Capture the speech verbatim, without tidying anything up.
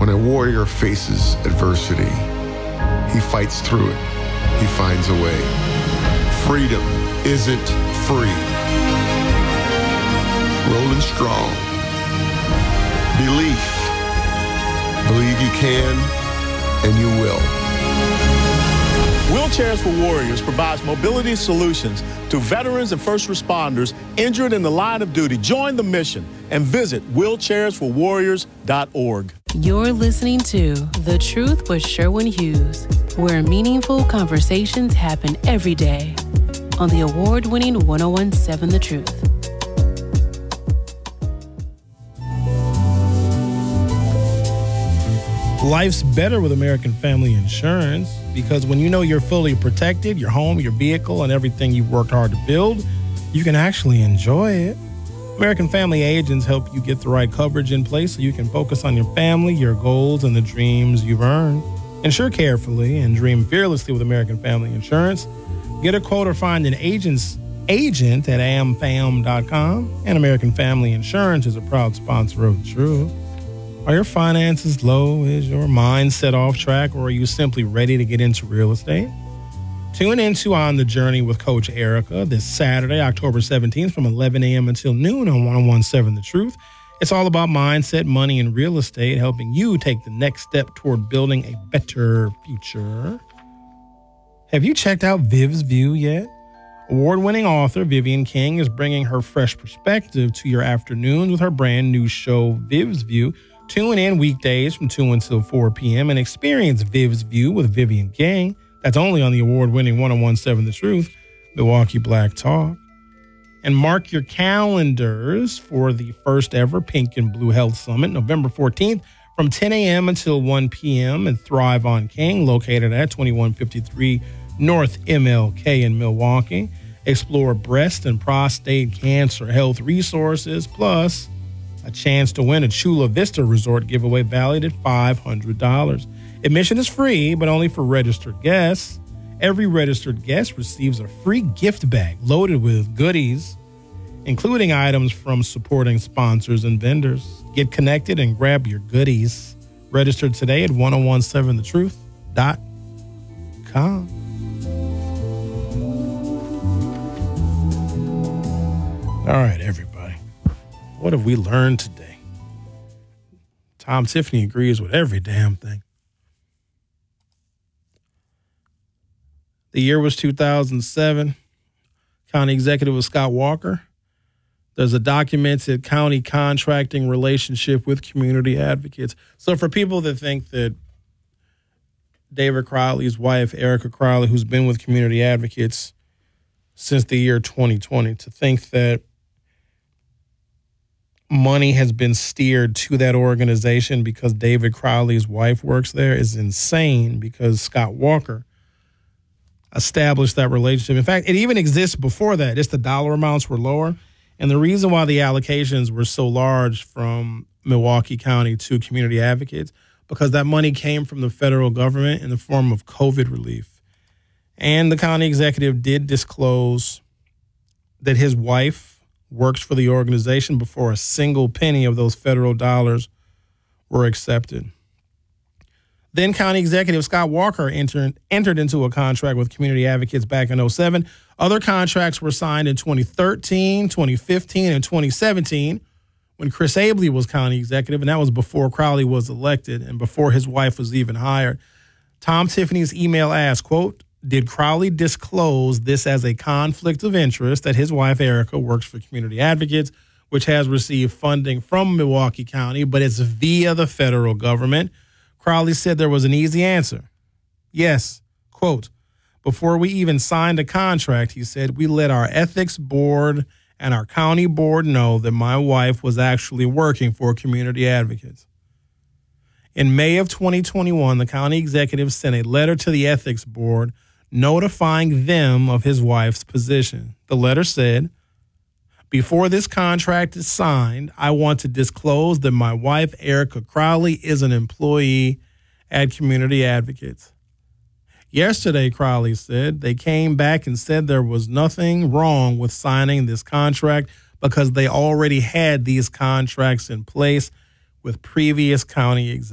When a warrior faces adversity, he fights through it. He finds a way. Freedom isn't free. Rolling strong. Belief. Believe you can, and you will. Wheelchairs for Warriors provides mobility solutions to veterans and first responders injured in the line of duty. Join the mission and visit wheelchairs for warriors dot org. You're listening to The Truth with Sherwin Hughes, where meaningful conversations happen every day on the award-winning one oh one point seven The Truth. Life's better with American Family Insurance because when you know you're fully protected, your home, your vehicle, and everything you've worked hard to build, you can actually enjoy it. American Family agents help you get the right coverage in place so you can focus on your family, your goals, and the dreams you've earned. Insure carefully and dream fearlessly with American Family Insurance. Get a quote or find an agent's agent at a m fam dot com. And American Family Insurance is a proud sponsor of The Truth. Are your finances low? Is your mindset off track? Or are you simply ready to get into real estate? Tune into On the Journey with Coach Erica this Saturday, October seventeenth from eleven a.m. until noon on one oh one point seven The Truth. It's all about mindset, money, and real estate, helping you take the next step toward building a better future. Have you checked out Viv's View yet? Award-winning author Vivian King is bringing her fresh perspective to your afternoons with her brand new show, Viv's View. Tune in weekdays from two until four p.m. and experience Viv's View with Vivian King. That's only on the award-winning one oh one point seven The Truth, Milwaukee Black Talk. And mark your calendars for the first ever Pink and Blue Health Summit, November fourteenth from ten a.m. until one p.m. at Thrive on King, located at twenty-one fifty-three North M L K in Milwaukee. Explore breast and prostate cancer health resources, plus a chance to win a Chula Vista Resort giveaway valued at five hundred dollars. Admission is free, but only for registered guests. Every registered guest receives a free gift bag loaded with goodies, including items from supporting sponsors and vendors. Get connected and grab your goodies. Register today at one oh one seven the truth dot com. All right, everybody. What have we learned today? Tom Tiffany agrees with every damn thing. The year was two thousand seven. County executive was Scott Walker. There's a documented county contracting relationship with community advocates. So for people that think that David Crowley's wife, Erica Crowley, who's been with community advocates since the year twenty twenty, to think that money has been steered to that organization because David Crowley's wife works there is insane, because Scott Walker established that relationship. In fact, it even exists before that. Just the dollar amounts were lower. And the reason why the allocations were so large from Milwaukee County to community advocates, because that money came from the federal government in the form of COVID relief. And the county executive did disclose that his wife works for the organization before a single penny of those federal dollars were accepted. Then County Executive Scott Walker entered, entered into a contract with community advocates back in oh seven. Other contracts were signed in twenty thirteen, twenty fifteen, and twenty seventeen when Chris Abley was county executive, and that was before Crowley was elected and before his wife was even hired. Tom Tiffany's email asked, quote, "Did Crowley disclose this as a conflict of interest that his wife, Erica, works for community advocates, which has received funding from Milwaukee County, but it's via the federal government?" Crowley said there was an easy answer. Yes, quote, "Before we even signed a contract," he said, "we let our ethics board and our county board know that my wife was actually working for community advocates." In May of twenty twenty-one, the county executive sent a letter to the ethics board notifying them of his wife's position. The letter said, "Before this contract is signed, I want to disclose that my wife, Erica Crowley, is an employee at Community Advocates." Yesterday, Crowley said, they came back and said there was nothing wrong with signing this contract because they already had these contracts in place with previous county executives.